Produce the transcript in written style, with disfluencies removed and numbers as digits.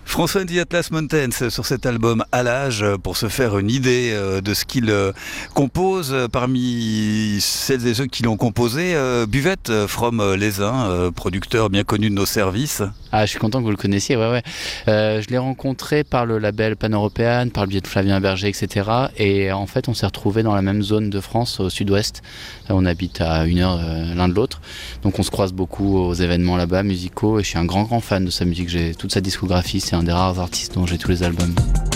François The Atlas Mountains sur cet album À l'âge pour se faire une idée de ce qu'il compose. Parmi celles et ceux qui l'ont composé, Buvette from Lézin, producteur bien connu de nos services. Ah, je suis content que vous le connaissiez, ouais. Je l'ai rencontré par le label Pan-Européen, par le biais de Flavien Berger, etc. Et en fait, on s'est retrouvés dans la même zone de France, au sud-ouest. On habite à 1 heure l'un de l'autre. Donc on se croise beaucoup aux événements là-bas, musicaux. Et je suis un grand fan de sa musique. J'ai toute sa discographie. C'est un des rares artistes dont j'ai tous les albums.